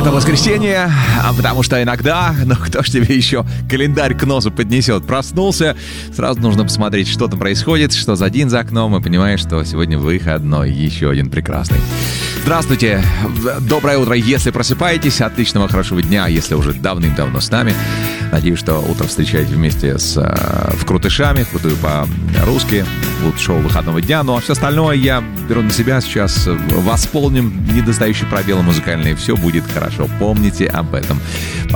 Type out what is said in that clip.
это воскресенье, потому что иногда, кто ж тебе еще календарь к носу поднесет? Проснулся, сразу нужно посмотреть, что там происходит, что за день за окном, и понимаешь, что сегодня выходной, еще один прекрасный. Здравствуйте, доброе утро, если просыпаетесь, отличного, хорошего дня, если уже давным-давно с нами. Надеюсь, что утро встречаете вместе с Вкрутышами, Вкрутую по-русски, вот шоу выходного дня. Ну а все остальное я беру на себя, сейчас восполним недостающие пробелы музыкальные, все будет хорошо, помните об этом.